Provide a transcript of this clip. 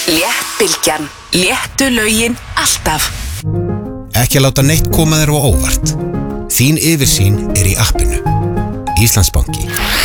Léttbylgjan, léttu lögin alltaf. Ekki að láta neitt koma þér á óvart. Þín yfirsýn í appinu. Íslandsbanki.